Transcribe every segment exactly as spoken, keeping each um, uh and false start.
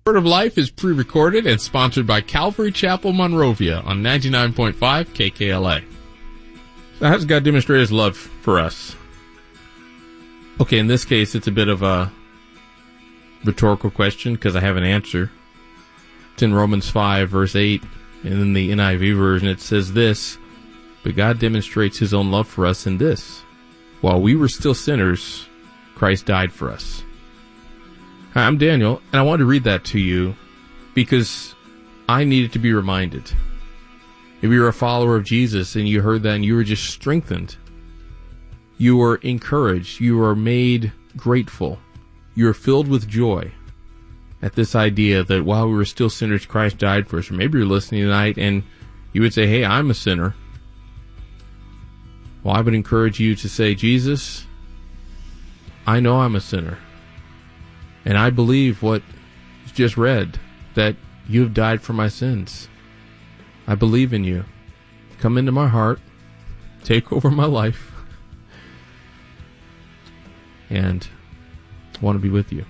Word of Life is pre-recorded and sponsored by Calvary Chapel Monrovia on ninety-nine point five K K L A. So how does God demonstrate His love for us? Okay, in this case, it's a bit of a rhetorical question because I have an answer. It's in Romans five, verse eight, and in the N I V version it says this, "But God demonstrates His own love for us in this. While we were still sinners, Christ died for us." Hi, I'm Daniel, and I wanted to read that to you because I needed to be reminded. If you're a follower of Jesus and you heard that and you were just strengthened, you were encouraged, you were made grateful, you were filled with joy at this idea that while we were still sinners, Christ died for us. Or maybe you're listening tonight and you would say, hey, I'm a sinner. Well, I would encourage you to say, Jesus, I know I'm a sinner. And I believe what was just read, that you have died for my sins. I believe in you. Come into my heart. Take over my life. And I want to be with you.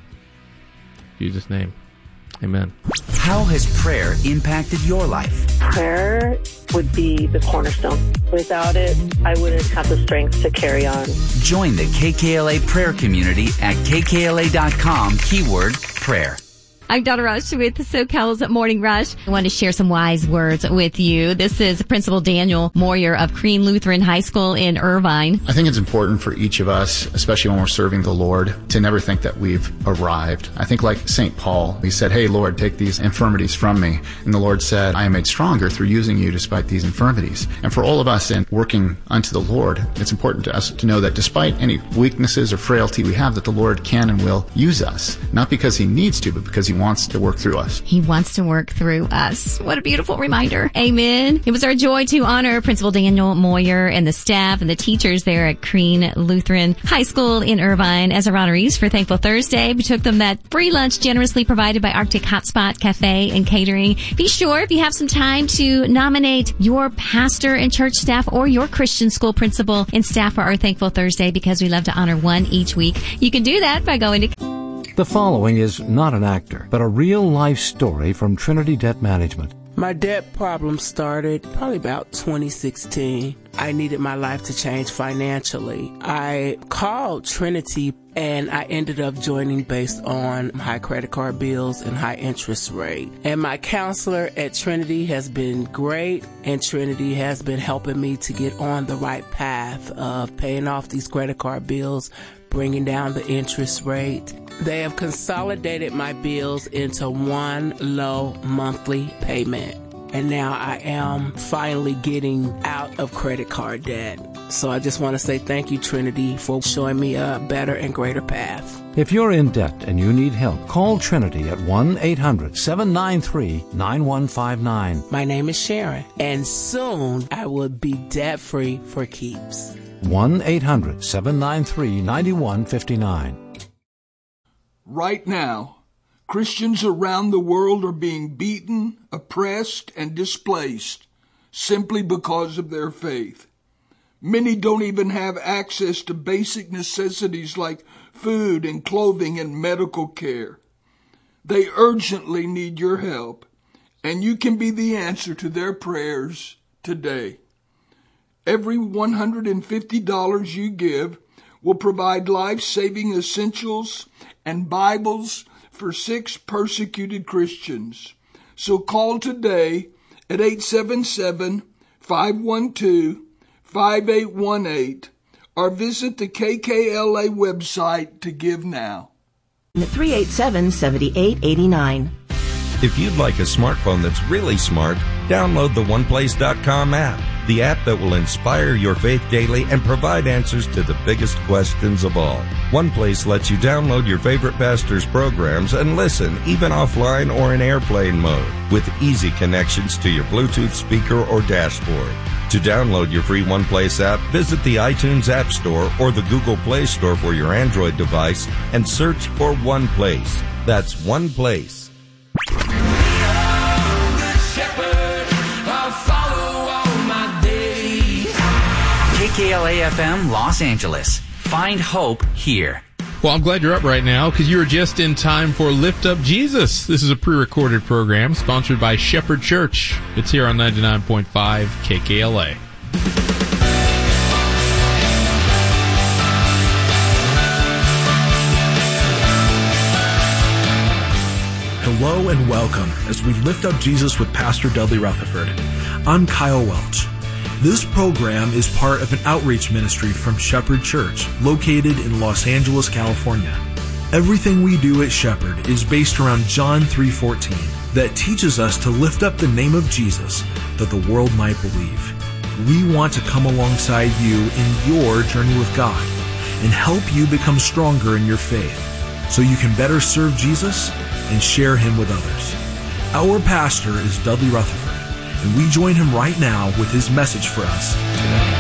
In Jesus' name. Amen. How has prayer impacted your life? Prayer would be the cornerstone. Without it, I wouldn't have the strength to carry on. Join the K K L A prayer community at K K L A dot com, keyword prayer. I'm Donna Rush with SoCal's Morning Rush. I want to share some wise words with you. This is Principal Daniel Moyer of Crean Lutheran High School in Irvine. I think it's important for each of us, especially when we're serving the Lord, to never think that we've arrived. I think like Saint Paul, he said, hey, Lord, take these infirmities from me. And the Lord said, I am made stronger through using you despite these infirmities. And for all of us in working unto the Lord, it's important to us to know that despite any weaknesses or frailty we have, that the Lord can and will use us. Not because He needs to, but because He wants to work through us. He wants to work through us. What a beautiful reminder. Amen. It was our joy to honor Principal Daniel Moyer and the staff and the teachers there at Crean Lutheran High School in Irvine as our honorees for Thankful Thursday. We took them that free lunch generously provided by Arctic Hotspot Cafe and Catering. Be sure, if you have some time, to nominate your pastor and church staff or your Christian school principal and staff for our Thankful Thursday, because we love to honor one each week. You can do that by going to... The following is not an actor, but a real-life story from Trinity Debt Management. My debt problem started probably about twenty sixteen. I needed my life to change financially. I called Trinity and I ended up joining based on high credit card bills and high interest rate. And my counselor at Trinity has been great, and Trinity has been helping me to get on the right path of paying off these credit card bills, bringing down the interest rate. They have consolidated my bills into one low monthly payment. And now I am finally getting out of credit card debt. So I just want to say thank you, Trinity, for showing me a better and greater path. If you're in debt and you need help, call Trinity at one eight hundred seven nine three nine one five nine. My name is Sharon, and soon I will be debt-free for keeps. one eight hundred seven nine three nine one five nine. Right now, Christians around the world are being beaten, oppressed, and displaced simply because of their faith. Many don't even have access to basic necessities like food and clothing and medical care. They urgently need your help, and you can be the answer to their prayers today. Every one hundred fifty dollars you give will provide life-saving essentials and Bibles for six persecuted Christians. So call today at eight seven seven, five one two, five eight one eight or visit the K K L A website to give now. three eight seven, seven eight eight nine. If you'd like a smartphone that's really smart, download the one place dot com app, the app that will inspire your faith daily and provide answers to the biggest questions of all. OnePlace lets you download your favorite pastor's programs and listen, even offline or in airplane mode, with easy connections to your Bluetooth speaker or dashboard. To download your free OnePlace app, visit the iTunes App Store or the Google Play Store for your Android device and search for OnePlace. That's OnePlace. K K L A F M Los Angeles. Find hope here. Well, I'm glad you're up right now because you were just in time for Lift Up Jesus. This is a pre-recorded program sponsored by Shepherd Church. It's here on ninety-nine point five K K L A. Hello and welcome as we lift up Jesus with Pastor Dudley Rutherford. I'm Kyle Welch. This program is part of an outreach ministry from Shepherd Church, located in Los Angeles, California. Everything we do at Shepherd is based around John three fourteen that teaches us to lift up the name of Jesus that the world might believe. We want to come alongside you in your journey with God and help you become stronger in your faith so you can better serve Jesus and share him with others. Our pastor is Dudley Rutherford, and we join him right now with his message for us today.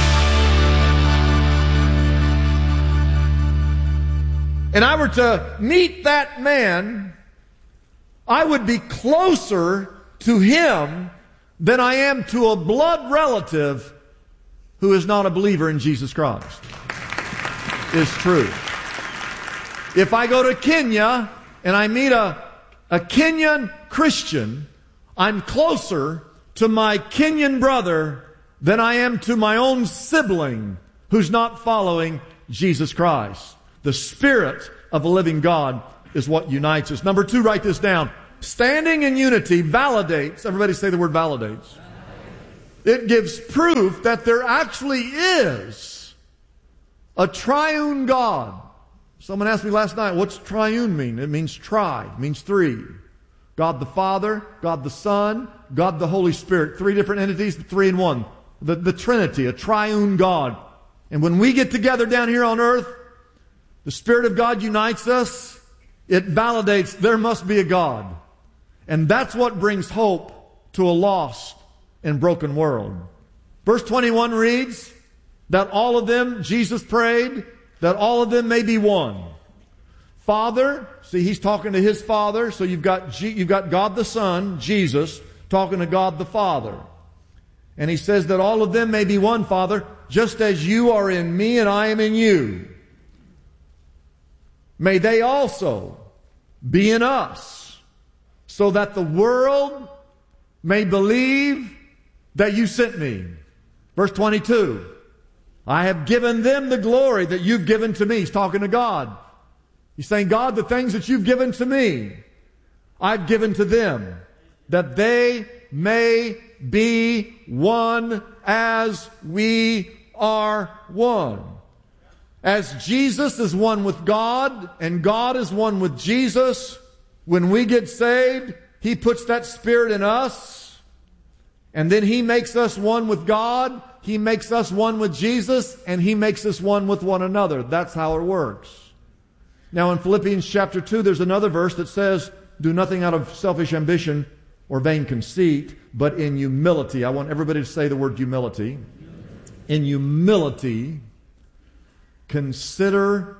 And I were to meet that man, I would be closer to him than I am to a blood relative who is not a believer in Jesus Christ. It's true. If I go to Kenya and I meet a, a Kenyan Christian, I'm closer to my Kenyan brother than I am to my own sibling who's not following Jesus Christ. The Spirit of a living God is what unites us. Number two, write this down. Standing in unity validates, everybody say the word validates. It gives proof that there actually is a triune God. Someone asked me last night, what's triune mean? It means tri, it means three. God the Father, God the Son, God the Holy Spirit. Three different entities, three in one. The, the Trinity, a triune God. And when we get together down here on earth, the Spirit of God unites us. It validates there must be a God. And that's what brings hope to a lost and broken world. Verse twenty-one reads that all of them, Jesus prayed, that all of them may be one. Father, see, he's talking to his Father, so you've got G, you've got God the Son, Jesus, talking to God the Father. And he says that all of them may be one, Father, just as you are in me and I am in you. May they also be in us, so that the world may believe that you sent me. Verse twenty-two. I have given them the glory that you've given to me. He's talking to God. He's saying, God, the things that you've given to me, I've given to them, that they may be one as we are one. As Jesus is one with God, and God is one with Jesus, when we get saved, He puts that Spirit in us, and then He makes us one with God, He makes us one with Jesus, and He makes us one with one another. That's how it works. Now in Philippians chapter two, there's another verse that says, do nothing out of selfish ambition or vain conceit, but in humility. I want everybody to say the word humility. In humility, consider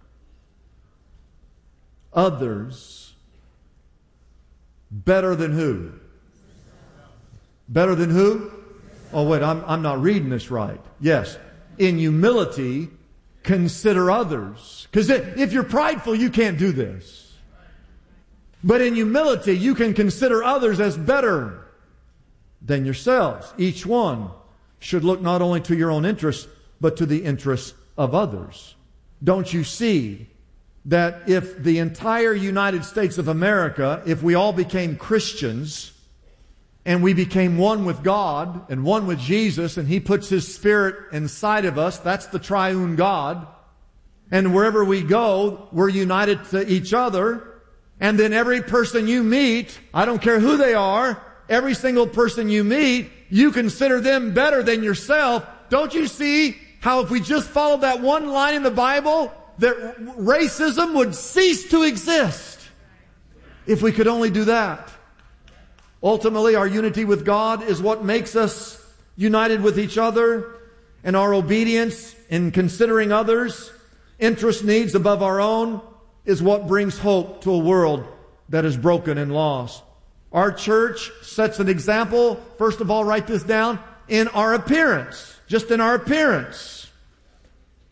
others better than who? Better than who? Oh, wait, I'm, I'm not reading this right. Yes. In humility, consider others. Because if you're prideful, you can't do this. But in humility, you can consider others as better than yourselves. Each one should look not only to your own interests, but to the interests of others. Don't you see that if the entire United States of America, if we all became Christians, and we became one with God and one with Jesus, and He puts His Spirit inside of us, that's the triune God, and wherever we go, we're united to each other, and then every person you meet, I don't care who they are, every single person you meet, you consider them better than yourself. Don't you see how if we just followed that one line in the Bible, that racism would cease to exist? If we could only do that. Ultimately, our unity with God is what makes us united with each other, and our obedience in considering others, interest needs above our own, is what brings hope to a world that is broken and lost. Our church sets an example, first of all, write this down, in our appearance, just in our appearance.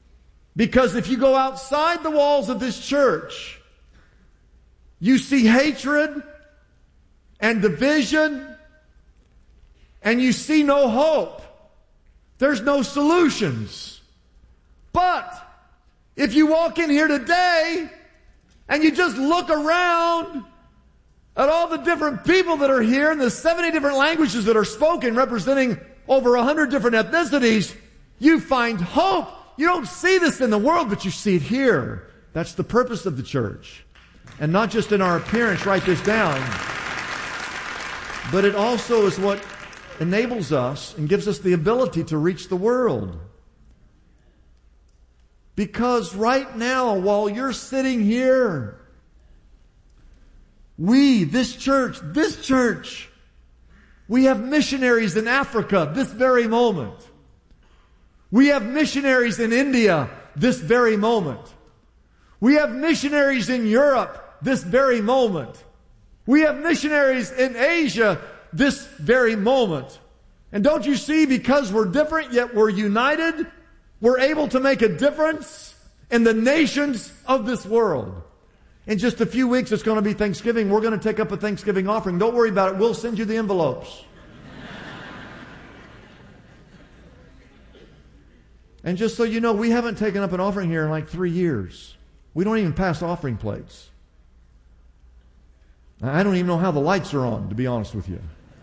Because if you go outside the walls of this church, you see hatred and division, and you see no hope. There's no solutions. But if you walk in here today and you just look around at all the different people that are here and the seventy different languages that are spoken, representing over one hundred different ethnicities, you find hope. You don't see this in the world, but you see it here. That's the purpose of the church. And not just in our appearance, write this down, but it also is what enables us and gives us the ability to reach the world. Because right now, while you're sitting here, we, this church, this church, we have missionaries in Africa this very moment. We have missionaries in India this very moment. We have missionaries in Europe this very moment. We have missionaries in Asia this very moment. And don't you see, because we're different yet we're united, we're able to make a difference in the nations of this world. In just a few weeks, it's going to be Thanksgiving. We're going to take up a Thanksgiving offering. Don't worry about it. We'll send you the envelopes. And just so you know, we haven't taken up an offering here in like three years. We don't even pass offering plates. I don't even know how the lights are on, to be honest with you.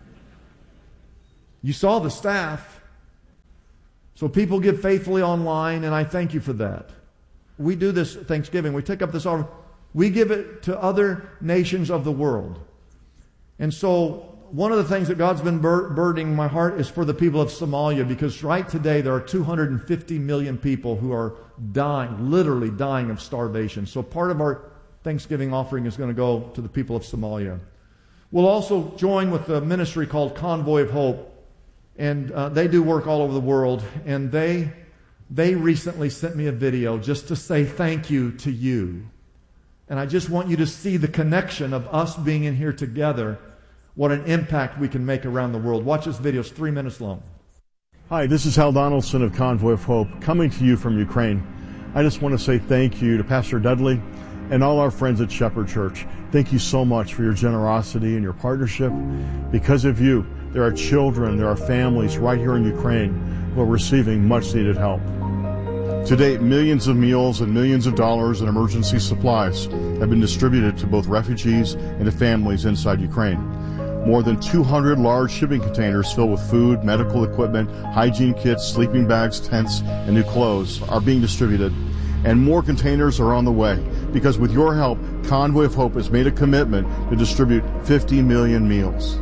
You saw the staff. So people give faithfully online, and I thank you for that. We do this Thanksgiving. We take up this offering. We give it to other nations of the world. And so one of the things that God's been bur- burdening my heart is for the people of Somalia, because right today there are two hundred fifty million people who are dying, literally dying of starvation. So part of our Thanksgiving offering is going to go to the people of Somalia. We'll also join with a ministry called Convoy of Hope, and uh, they do work all over the world, and they they recently sent me a video just to say thank you to you. And I just want you to see the connection of us being in here together, what an impact we can make around the world. Watch this video. It's three minutes long. Hi, this is Hal Donaldson of Convoy of Hope, coming to you from Ukraine. I just want to say thank you to Pastor Dudley and all our friends at Shepherd Church. Thank you so much for your generosity and your partnership. Because of you, there are children, there are families right here in Ukraine who are receiving much needed help. To date, millions of meals and millions of dollars in emergency supplies have been distributed to both refugees and to families inside Ukraine. More than two hundred large shipping containers filled with food, medical equipment, hygiene kits, sleeping bags, tents, and new clothes are being distributed. And more containers are on the way, because with your help, Convoy of Hope has made a commitment to distribute fifty million meals.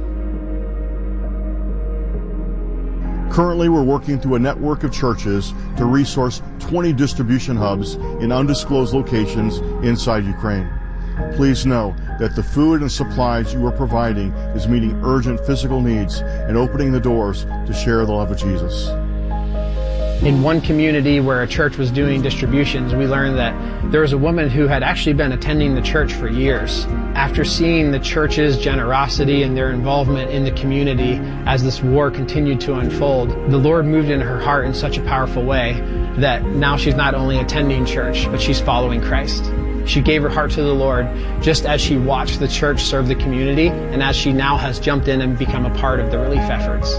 Currently, we're working through a network of churches to resource twenty distribution hubs in undisclosed locations inside Ukraine. Please know that the food and supplies you are providing is meeting urgent physical needs and opening the doors to share the love of Jesus. In one community where a church was doing distributions, we learned that there was a woman who had actually been attending the church for years. After seeing the church's generosity and their involvement in the community as this war continued to unfold, the Lord moved in her heart in such a powerful way that now she's not only attending church, but she's following Christ. She gave her heart to the Lord just as she watched the church serve the community, and as she now has jumped in and become a part of the relief efforts.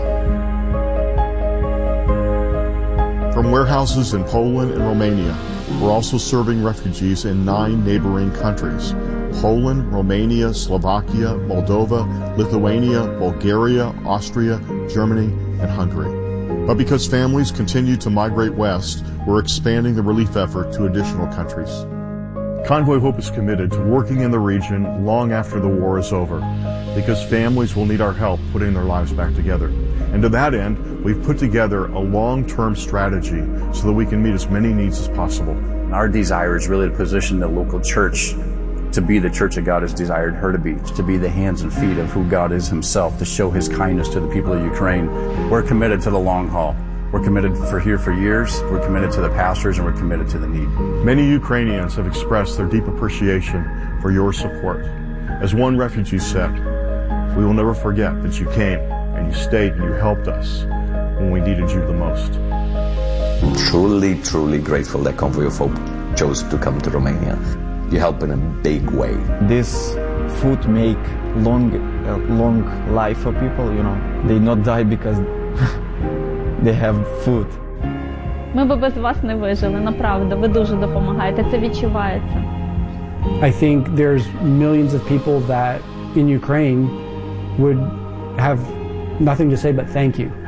From warehouses in Poland and Romania, we're also serving refugees in nine neighboring countries: Poland, Romania, Slovakia, Moldova, Lithuania, Bulgaria, Austria, Germany, and Hungary. But because families continue to migrate west, we're expanding the relief effort to additional countries. Convoy of Hope is committed to working in the region long after the war is over, because families will need our help putting their lives back together. And to that end, we've put together a long-term strategy so that we can meet as many needs as possible. Our desire is really to position the local church to be the church that God has desired her to be, to be the hands and feet of who God is himself, to show his kindness to the people of Ukraine. We're committed to the long haul. We're committed for here for years. We're committed to the pastors, and we're committed to the need. Many Ukrainians have expressed their deep appreciation for your support. As one refugee said, "We will never forget that you came and you stayed and you helped us when we needed you the most." I'm truly, truly grateful that Convoy of Hope chose to come to Romania. You help in a big way. This food make long, uh, long life for people, you know. They not die because they have food. Ми би без вас не вижили, направду. Ви дуже допомагаєте, це відчувається. I think there's millions of people that in Ukraine would have nothing to say but thank you.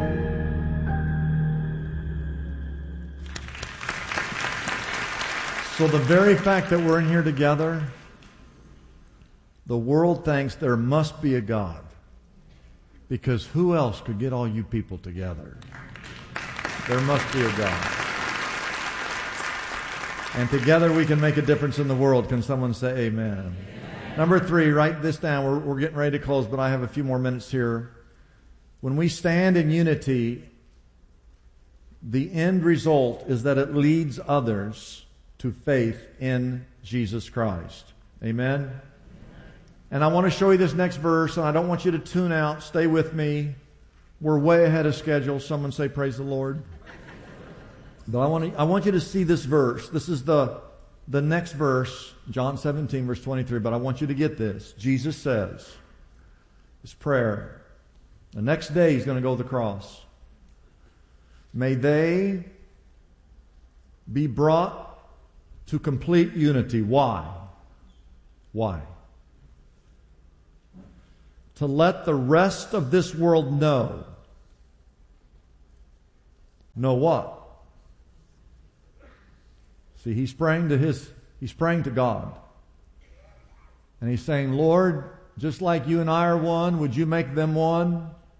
So the very fact that we're in here together, the world thinks there must be a God. Because who else could get all you people together? There must be a God. And together we can make a difference in the world. Can someone say amen? Amen. Number three, write this down. We're, we're getting ready to close, but I have a few more minutes here. When we stand in unity, the end result is that it leads others to faith in Jesus Christ. Amen? And I want to show you this next verse, and I don't want you to tune out. Stay with me. We're way ahead of schedule. Someone say, praise the Lord. But I want, to, I want you to see this verse. This is the, the next verse, John seventeen, verse twenty-three. But I want you to get this. Jesus says, his prayer, the next day he's going to go to the cross. May they be brought to complete unity. Why? Why? To let the rest of this world know. Know what? See, he's praying to his, he's praying to God. And he's saying, Lord, just like you and I are one, would you make them one?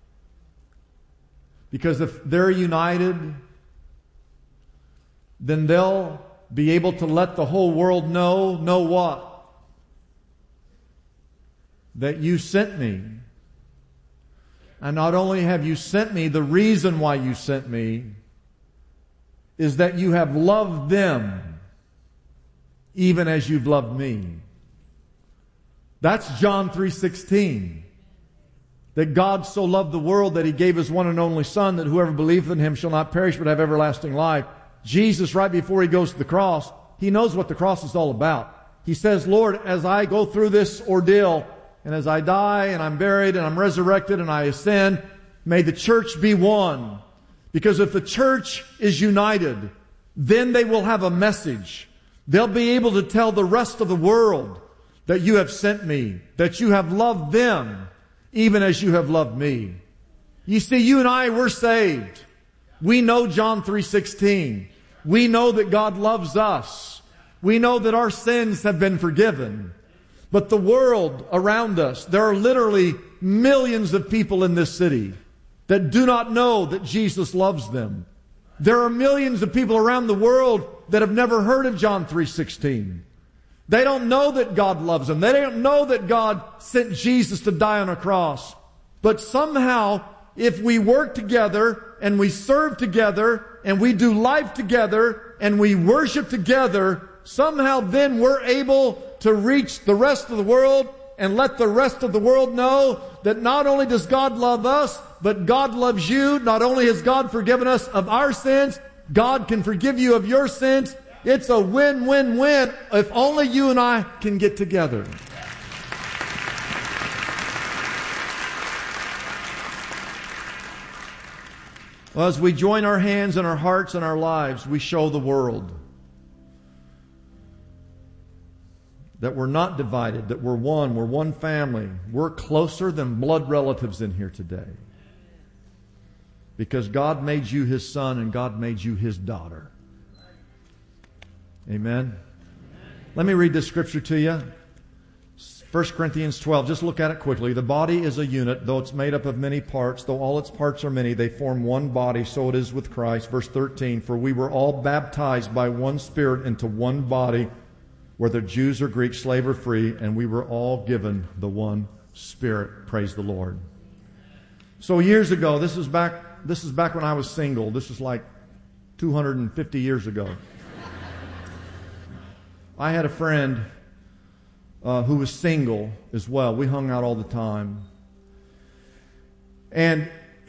Because if they're united, then they'll be able to let the whole world know, know what? That you sent me. And not only have you sent me, the reason why you sent me is that you have loved them even as you've loved me. That's John three sixteen. That God so loved the world that He gave His one and only Son, that whoever believeth in Him shall not perish but have everlasting life. Jesus, right before He goes to the cross, He knows what the cross is all about. He says, Lord, as I go through this ordeal, and as I die, and I'm buried, and I'm resurrected, and I ascend, may the church be one. Because if the church is united, then they will have a message. They'll be able to tell the rest of the world that you have sent me, that you have loved them, even as you have loved me. You see, you and I, we're saved. We know John three sixteen. We know that God loves us. We know that our sins have been forgiven. But the world around us, there are literally millions of people in this city that do not know that Jesus loves them. There are millions of people around the world that have never heard of John three sixteen. They don't know that God loves them. They don't know that God sent Jesus to die on a cross. But somehow, if we work together and we serve together and we do life together and we worship together, somehow then we're able to reach the rest of the world and let the rest of the world know that not only does God love us, but God loves you. Not only has God forgiven us of our sins, God can forgive you of your sins. It's a win-win-win if only you and I can get together. Well, as we join our hands and our hearts and our lives, we show the world that we're not divided, that we're one, we're one family. We're closer than blood relatives in here today. Because God made you His son and God made you His daughter. Amen. Let me read this scripture to you. First Corinthians twelve. Just look at it quickly. The body is a unit, though it's made up of many parts. Though all its parts are many, they form one body. So it is with Christ. Verse thirteen. For we were all baptized by one Spirit into one body, whether Jews or Greeks, slave or free, and we were all given the one Spirit. Praise the Lord. So years ago, this is back, this is back when I was single. This is like two hundred fifty years ago. I had a friend uh, who was single as well. We hung out all the time. And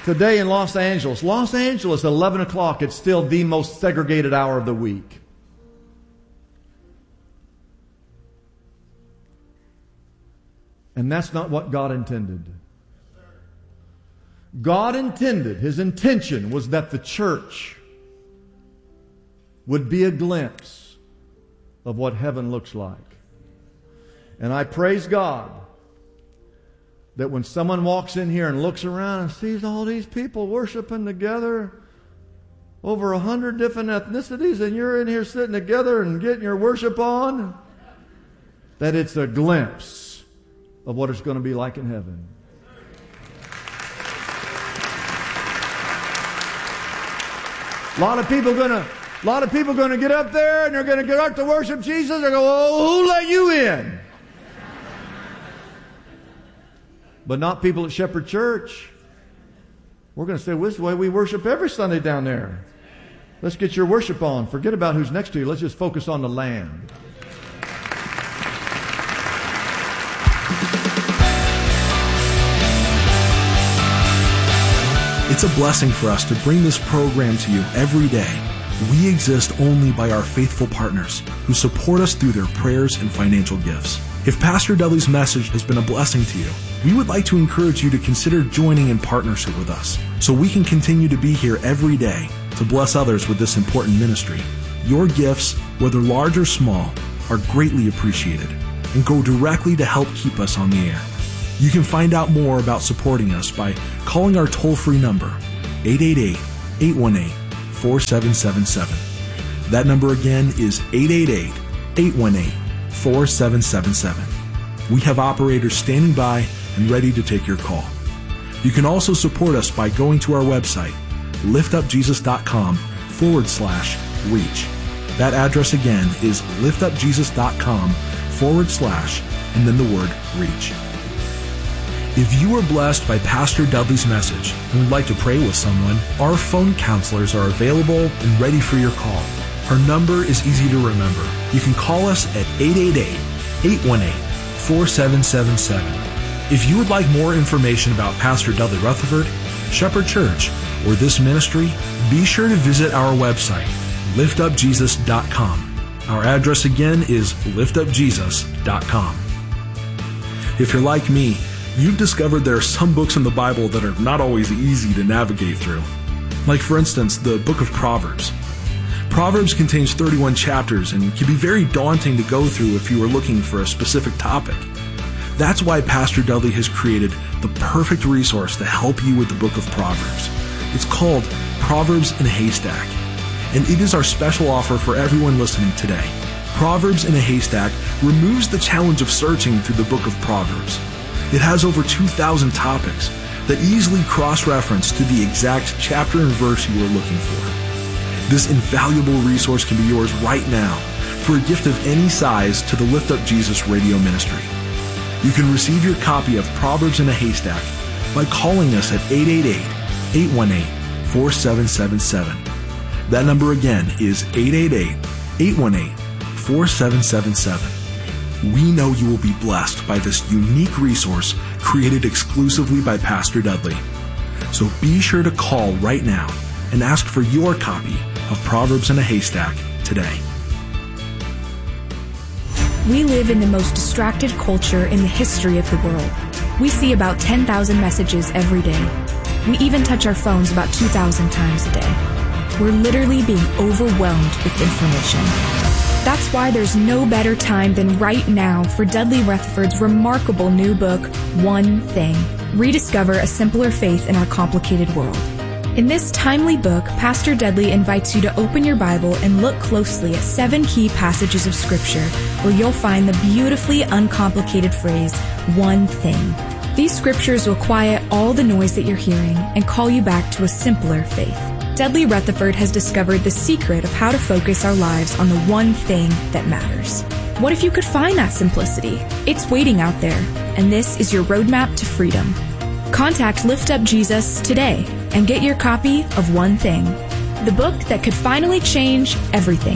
today in Los Angeles. Los Angeles, eleven o'clock, it's still the most segregated hour of the week. And that's not what God intended. God intended, His intention was that the church would be a glimpse of what heaven looks like. And I praise God that when someone walks in here and looks around and sees all these people worshiping together, over a hundred different ethnicities, and you're in here sitting together and getting your worship on, that it's a glimpse of what it's going to be like in heaven. A lot of people going to, a lot of people going to get up there and they're going to get up to worship Jesus. They're going, "Oh, who let you in?" But not people at Shepherd Church. We're going to say, "This is the way we worship every Sunday down there. Let's get your worship on. Forget about who's next to you. Let's just focus on the Lamb." It's a blessing for us to bring this program to you every day. We exist only by our faithful partners who support us through their prayers and financial gifts. If Pastor Dudley's message has been a blessing to you, we would like to encourage you to consider joining in partnership with us so we can continue to be here every day to bless others with this important ministry. Your gifts, whether large or small, are greatly appreciated and go directly to help keep us on the air. You can find out more about supporting us by calling our toll-free number, eight eight eight, eight one eight, four seven seven seven. That number again is eight eight eight, eight one eight, four seven seven seven. We have operators standing by and ready to take your call. You can also support us by going to our website, liftupjesus.com forward slash reach. That address again is liftupjesus.com forward slash and then the word reach. If you were blessed by Pastor Dudley's message and would like to pray with someone, our phone counselors are available and ready for your call. Our number is easy to remember. You can call us at eight eight eight, eight one eight, four seven seven seven. If you would like more information about Pastor Dudley Rutherford, Shepherd Church, or this ministry, be sure to visit our website, lift up jesus dot com. Our address again is lift up jesus dot com. If you're like me, you've discovered there are some books in the Bible that are not always easy to navigate through. Like, for instance, the book of Proverbs. Proverbs contains thirty-one chapters and can be very daunting to go through if you are looking for a specific topic. That's why Pastor Dudley has created the perfect resource to help you with the book of Proverbs. It's called Proverbs in a Haystack, and it is our special offer for everyone listening today. Proverbs in a Haystack removes the challenge of searching through the book of Proverbs. It has over two thousand topics that easily cross-reference to the exact chapter and verse you are looking for. This invaluable resource can be yours right now for a gift of any size to the Lift Up Jesus radio ministry. You can receive your copy of Proverbs in a Haystack by calling us at eight eight eight, eight one eight, four seven seven seven. That number again is eight eight eight, eight one eight, four seven seven seven. We know you will be blessed by this unique resource created exclusively by Pastor Dudley. So be sure to call right now and ask for your copy of Proverbs in a Haystack today. We live in the most distracted culture in the history of the world. We see about ten thousand messages every day. We even touch our phones about two thousand times a day. We're literally being overwhelmed with information. That's why there's no better time than right now for Dudley Rutherford's remarkable new book, One Thing. Rediscover a simpler faith in our complicated world. In this timely book, Pastor Dudley invites you to open your Bible and look closely at seven key passages of Scripture where you'll find the beautifully uncomplicated phrase, one thing. These scriptures will quiet all the noise that you're hearing and call you back to a simpler faith. Dudley Rutherford has discovered the secret of how to focus our lives on the one thing that matters. What if you could find that simplicity? It's waiting out there, and this is your roadmap to freedom. Contact Lift Up Jesus today and get your copy of One Thing, the book that could finally change everything.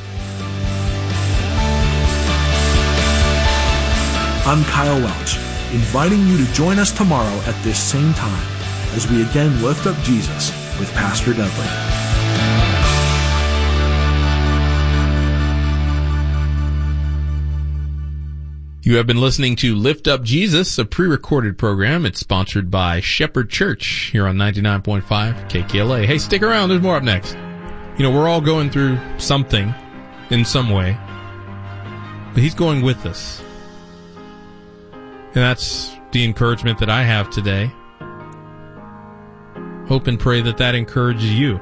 I'm Kyle Welch. inviting you to join us tomorrow at this same time as we again lift up Jesus with Pastor Dudley. You have been listening to Lift Up Jesus, a pre-recorded program. It's sponsored by Shepherd Church here on ninety-nine point five K K L A. Hey, stick around. There's more up next. You know, we're all going through something in some way, but he's going with us. And that's the encouragement that I have today. Hope and pray that that encourages you.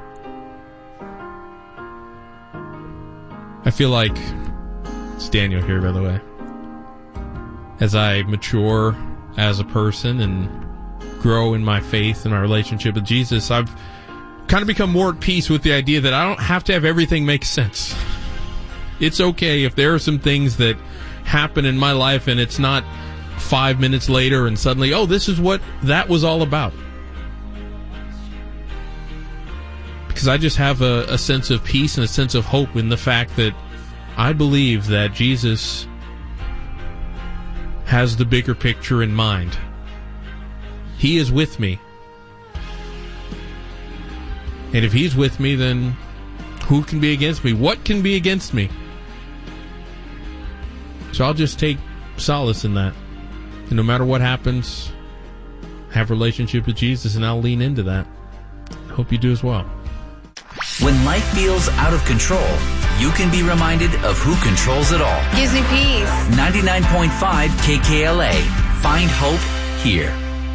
I feel like, it's Daniel here, by the way, as I mature as a person and grow in my faith and my relationship with Jesus, I've kind of become more at peace with the idea that I don't have to have everything make sense. It's okay if there are some things that happen in my life and it's not five minutes later and suddenly, oh, this is what that was all about. Because I just have a, a sense of peace and a sense of hope in the fact that I believe that Jesus has the bigger picture in mind. He is with me. And if he's with me, then who can be against me? What can be against me? So I'll just take solace in that. And no matter what happens, have a relationship with Jesus, and I'll lean into that. Hope you do as well. When life feels out of control, you can be reminded of who controls it all. Gives me peace. ninety-nine point five K K L A. Find hope here.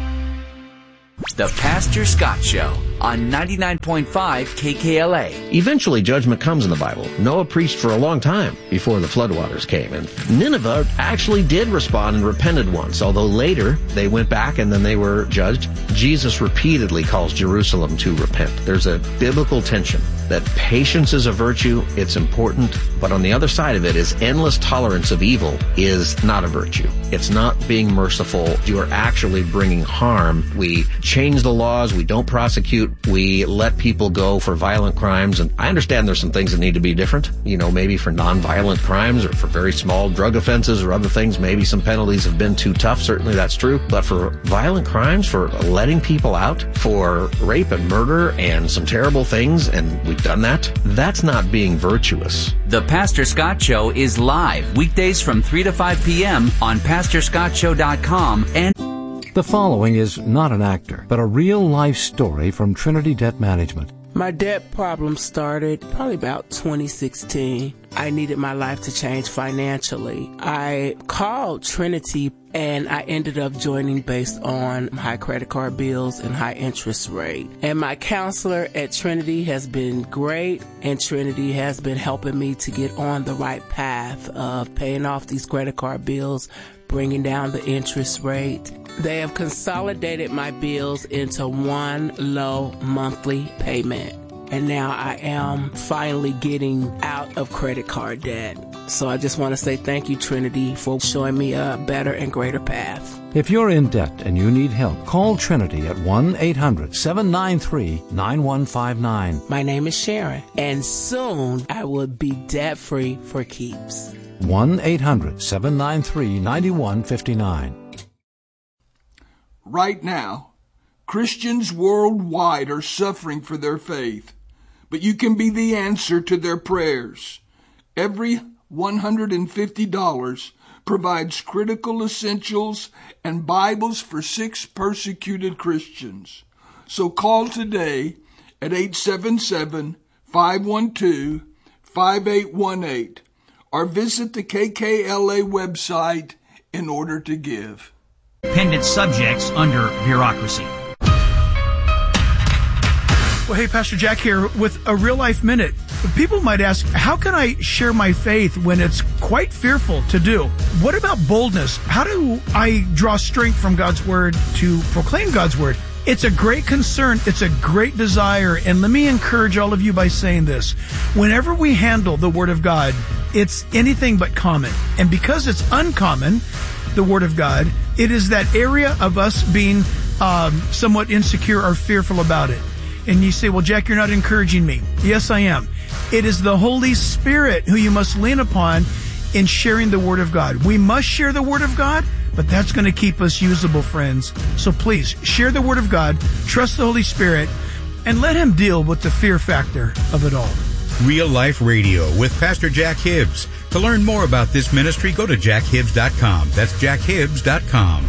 The Pastor Scott Show on ninety-nine point five K K L A. Eventually, judgment comes in the Bible. Noah preached for a long time before the floodwaters came, and Nineveh actually did respond and repented once, although later they went back and then they were judged. Jesus repeatedly calls Jerusalem to repent. There's a biblical tension that patience is a virtue, it's important, but on the other side of it is endless tolerance of evil is not a virtue. It's not being merciful. You are actually bringing harm. We change the laws. We don't prosecute. We let people go for violent crimes. And I understand there's some things that need to be different. You know, maybe for nonviolent crimes or for very small drug offenses or other things, maybe some penalties have been too tough. Certainly that's true. But for violent crimes, for letting people out, for rape and murder and some terrible things, and we've done that, that's not being virtuous. The Pastor Scott Show is live weekdays from three to five p.m. on pastor scott show dot com and The following is not an actor, but a real-life story from Trinity Debt Management. My debt problem started probably about twenty sixteen. I needed my life to change financially. I called Trinity and I ended up joining based on high credit card bills and high interest rate. And my counselor at Trinity has been great, and Trinity has been helping me to get on the right path of paying off these credit card bills, bringing down the interest rate. They have consolidated my bills into one low monthly payment. And now I am finally getting out of credit card debt. So I just want to say thank you, Trinity, for showing me a better and greater path. If you're in debt and you need help, call Trinity at one eight hundred seven nine three nine one five nine. My name is Sharon, and soon I will be debt-free for keeps. one eight hundred seven nine three nine one five nine. Right now, Christians worldwide are suffering for their faith, but you can be the answer to their prayers. Every one hundred fifty dollars provides critical essentials and Bibles for six persecuted Christians. So call today at eight seven seven, five one two, five eight one eight or visit the K K L A website in order to give. Dependent subjects under bureaucracy. Well, hey, Pastor Jack here with a Real Life Minute. People might ask, how can I share my faith when it's quite fearful to do? What about boldness? How do I draw strength from God's Word to proclaim God's Word? It's a great concern. It's a great desire. And let me encourage all of you by saying this. Whenever we handle the Word of God, it's anything but common. And because it's uncommon, the Word of God, it is that area of us being um, somewhat insecure or fearful about it. And you say, well, Jack, you're not encouraging me. Yes, I am. It is the Holy Spirit who you must lean upon in sharing the Word of God. We must share the Word of God, but that's going to keep us usable, friends. So please, share the Word of God, trust the Holy Spirit, and let Him deal with the fear factor of it all. Real Life Radio with Pastor Jack Hibbs. To learn more about this ministry, go to jack hibbs dot com. That's jack hibbs dot com.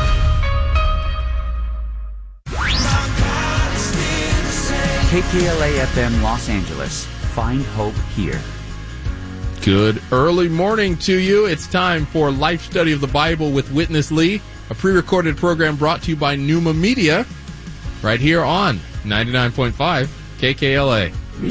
K K L A F M Los Angeles. Find hope here. Good early morning to you. It's time for Life Study of the Bible with Witness Lee, a pre-recorded program brought to you by Pneuma Media, right here on ninety-nine point five K K L A.